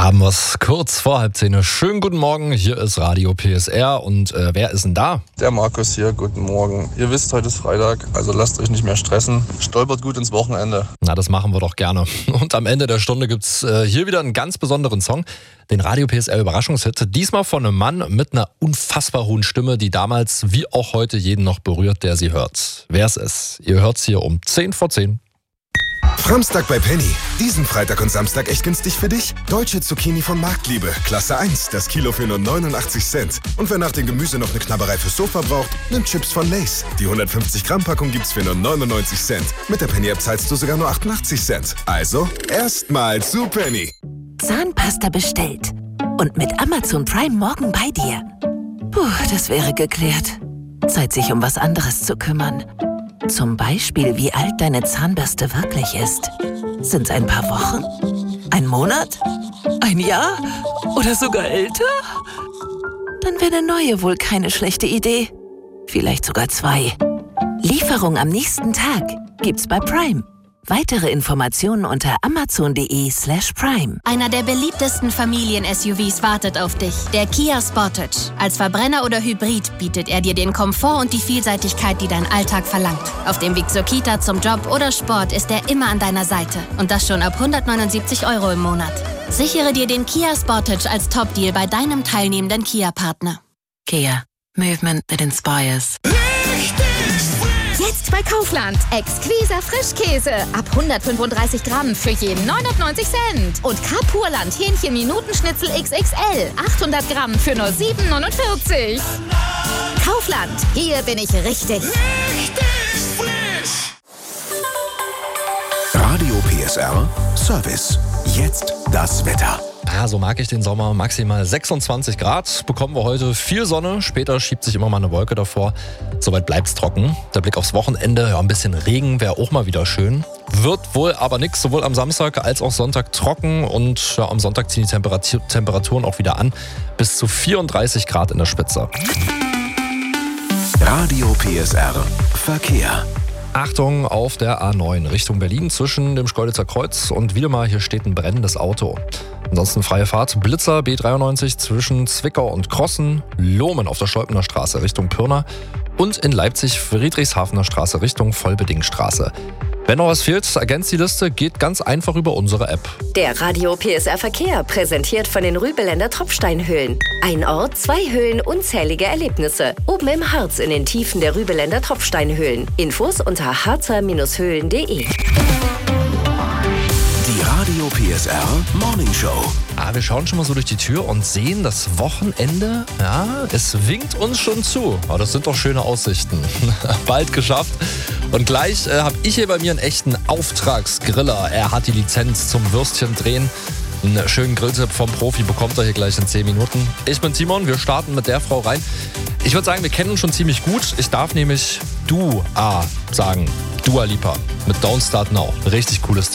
Haben wir es kurz vor 9:30. Schönen guten Morgen, hier ist Radio PSR und wer ist denn da? Der Markus hier, guten Morgen. Ihr wisst, heute ist Freitag, also lasst euch nicht mehr stressen. Stolpert gut ins Wochenende. Na, das machen wir doch gerne. Und am Ende der Stunde gibt's hier wieder einen ganz besonderen Song, den Radio PSR Überraschungshit. Diesmal von einem Mann mit einer unfassbar hohen Stimme, die damals wie auch heute jeden noch berührt, der sie hört. Wer es ist, ihr hört's hier um 10:10. Framstag bei Penny. Diesen Freitag und Samstag echt günstig für dich. Deutsche Zucchini von Marktliebe. Klasse 1. Das Kilo für nur 89 Cent. Und wer nach dem Gemüse noch eine Knabberei fürs Sofa braucht, nimmt Chips von Lay's. Die 150 Gramm Packung gibt's für nur 99 Cent. Mit der Penny-App zahlst du sogar nur 88 Cent. Also, erstmal zu Penny. Zahnpasta bestellt. Und mit Amazon Prime morgen bei dir. Puh, das wäre geklärt. Zeit, sich um was anderes zu kümmern. Zum Beispiel, wie alt deine Zahnbürste wirklich ist. Sind's ein paar Wochen? Ein Monat? Ein Jahr? Oder sogar älter? Dann wäre eine neue wohl keine schlechte Idee. Vielleicht sogar 2. Lieferung am nächsten Tag gibt's bei Prime. Weitere Informationen unter amazon.de/prime. Einer der beliebtesten Familien-SUVs wartet auf dich. Der Kia Sportage. Als Verbrenner oder Hybrid bietet er dir den Komfort und die Vielseitigkeit, die dein Alltag verlangt. Auf dem Weg zur Kita, zum Job oder Sport ist er immer an deiner Seite. Und das schon ab 179 € im Monat. Sichere dir den Kia Sportage als Top-Deal bei deinem teilnehmenden Kia-Partner. Kia. Movement that inspires. Jetzt bei Kaufland. Exquiser Frischkäse. Ab 135 Gramm für jeden 99 Cent. Und Kapurland Hähnchen-Minutenschnitzel XXL. 800 Gramm für nur 7,49. Kaufland. Hier bin ich richtig. Radio PSR Service. Jetzt das Wetter. Ja, so mag ich den Sommer. Maximal 26 Grad bekommen wir heute. Viel Sonne. Später schiebt sich immer mal eine Wolke davor. Soweit bleibt's trocken. Der Blick aufs Wochenende. Ja, ein bisschen Regen wäre auch mal wieder schön. Wird wohl aber nichts. Sowohl am Samstag als auch Sonntag trocken. Und ja, am Sonntag ziehen die Temperaturen auch wieder an. Bis zu 34 Grad in der Spitze. Radio PSR Verkehr. Achtung auf der A9 Richtung Berlin zwischen dem Schkeuditzer Kreuz und wieder mal, hier steht ein brennendes Auto. Ansonsten freie Fahrt, Blitzer B93 zwischen Zwickau und Krossen, Lohmen auf der Stolpener Straße Richtung Pirna und in Leipzig Friedrichshafener Straße Richtung Vollbedingstraße. Wenn noch was fehlt, ergänzt die Liste, geht ganz einfach über unsere App. Der Radio PSR Verkehr, präsentiert von den Rübeländer Tropfsteinhöhlen. Ein Ort, 2 Höhlen, unzählige Erlebnisse. Oben im Harz in den Tiefen der Rübeländer Tropfsteinhöhlen. Infos unter harzer-höhlen.de. Die Radio PSR Morning Show. Wir schauen schon mal so durch die Tür und sehen das Wochenende. Ja, es winkt uns schon zu. Aber das sind doch schöne Aussichten. Bald geschafft. Und gleich habe ich hier bei mir einen echten Auftragsgriller. Er hat die Lizenz zum Würstchen drehen. Einen schönen Grilltipp vom Profi bekommt er hier gleich in 10 Minuten. Ich bin Timon, wir starten mit der Frau rein. Ich würde sagen, wir kennen uns schon ziemlich gut. Ich darf nämlich Dua sagen. Dua Lipa mit Don't Start Now. Richtig cooles Ding.